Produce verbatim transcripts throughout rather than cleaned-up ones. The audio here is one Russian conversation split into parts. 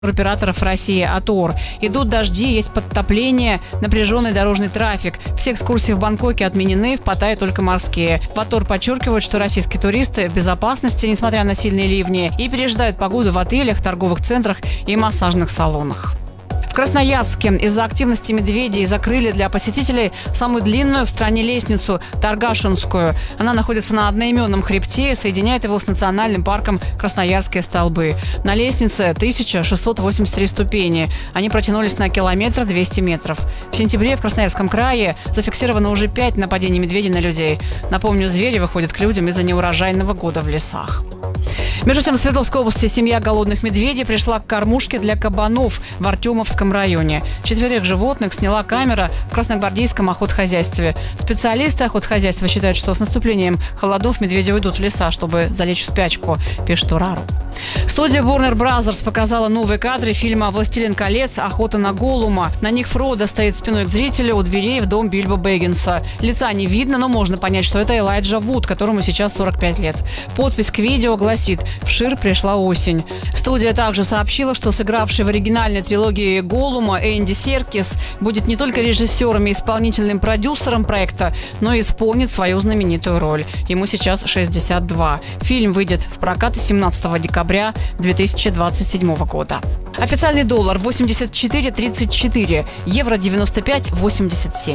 операторов России «Атор». Идут дожди, есть подтопление, напряженный дорожный трафик. Все экскурсии в Бангкоке отменены, в Паттайе только морские. В «Атор» подчеркивают, что российские туристы в безопасности, несмотря на сильные ливни, и пережидают погоду в отелях, торговых центрах и массажных салонах. В Красноярске из-за активности медведей закрыли для посетителей самую длинную в стране лестницу – Таргашинскую. Она находится на одноименном хребте и соединяет его с национальным парком Красноярские столбы. На лестнице тысяча шестьсот восемьдесят три ступени. Они протянулись на километр двести метров. В сентябре в Красноярском крае зафиксировано уже пять нападений медведей на людей. Напомню, звери выходят к людям из-за неурожайного года в лесах. Между тем, в Свердловской области семья голодных медведей пришла к кормушке для кабанов в Артемовском районе. Четверых животных сняла камера в Красногвардейском охотхозяйстве. Специалисты охотхозяйства считают, что с наступлением холодов медведи уйдут в леса, чтобы залечь в спячку, пишет Урару. Студия Warner Brothers показала новые кадры фильма «Властелин колец. Охота на Голлума». На них Фродо стоит спиной к зрителю у дверей в дом Бильбо Бэггинса. Лица не видно, но можно понять, что это Элайджа Вуд, которому сейчас сорок пять лет. Подпись к видео гласит: «В Шир пришла осень». Студия также сообщила, что сыгравший в оригинальной трилогии Голлума Энди Серкис будет не только режиссером и исполнительным продюсером проекта, но и исполнит свою знаменитую роль. Ему сейчас шестьдесят два. Фильм выйдет в прокат семнадцатого декабря две тысячи двадцать седьмого года. Официальный доллар восемьдесят четыре тридцать четыре, евро девяносто пять восемьдесят семь.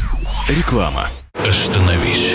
Реклама. Остановись.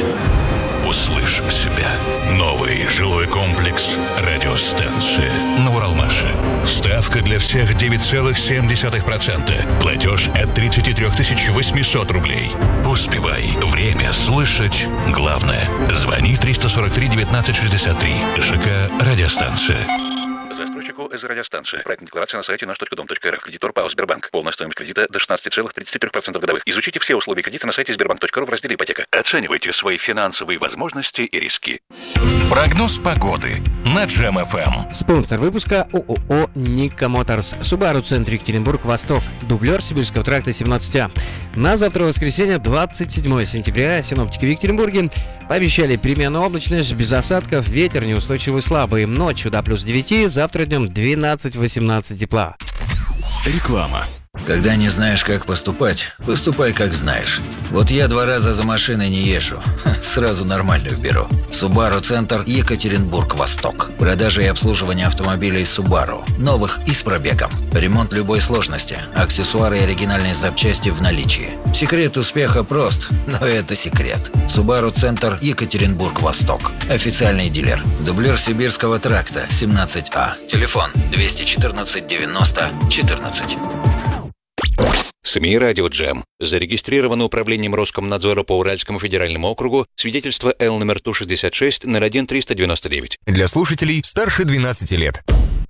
Услышь себя. Новый жилой комплекс «Радиостанция» на Уралмаше. Ставка для всех девять целых семь десятых процента. Платеж от тридцать три тысячи восемьсот рублей. Успевай. Время слышать главное. Звони триста сорок три девятнадцать шестьдесят три. ЖК «Радиостанция». Застройщику из радиостанции. Проектная декларация на сайте наш точка дом точка эр эф. Кредитор ПАО «Сбербанк». Полная стоимость кредита до шестнадцати целых тридцати трёх процентов годовых. Изучите все условия кредита на сайте сбербанк точка ру в разделе «Ипотека». Оценивайте свои финансовые возможности и риски. Прогноз погоды на Джем эф эм. Спонсор выпуска ООО «Ника Моторс». Субару, центр Екатеринбург, Восток. Дублер Сибирского тракта семнадцать А. На завтра, воскресенье, двадцать седьмого сентября, синоптики в Екатеринбурге пообещали переменную облачность без осадков, ветер неустойчивый слабый. Ночью до плюс девяти, завтра днем двенадцать-восемнадцать тепла. Реклама. Когда не знаешь, как поступать, поступай, как знаешь. Вот я два раза за машиной не езжу. Сразу нормальную беру. Subaru Центр, Екатеринбург, Восток. Продажа и обслуживание автомобилей Subaru. Новых и с пробегом. Ремонт любой сложности. Аксессуары и оригинальные запчасти в наличии. Секрет успеха прост, но это секрет. Subaru Центр, Екатеринбург, Восток. Официальный дилер. Дублер Сибирского тракта, семнадцать А. Телефон двести четырнадцать девяносто четырнадцать. СМИ «Радио Джем». Зарегистрировано управлением Роскомнадзора по Уральскому федеральному округу свидетельство Л номер Ту шестьдесят шесть ноль один триста девяносто девять. Для слушателей старше двенадцати лет.